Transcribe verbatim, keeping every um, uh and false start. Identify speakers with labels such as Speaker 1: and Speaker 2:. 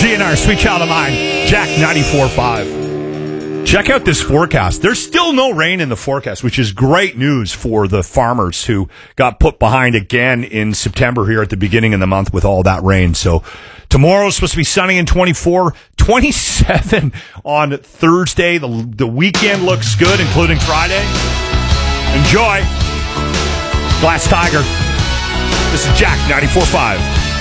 Speaker 1: G N R, Sweet Child of Mine, Jack ninety-four point five. Check out this forecast. There's still no rain in the forecast, which is great news for the farmers who got put behind again in September here at the beginning of the month with all that rain. So tomorrow's supposed to be sunny and twenty-four, twenty-seven on Thursday. The, the weekend looks good, including Friday. Enjoy. Glass Tiger. This is Jack ninety-four point five.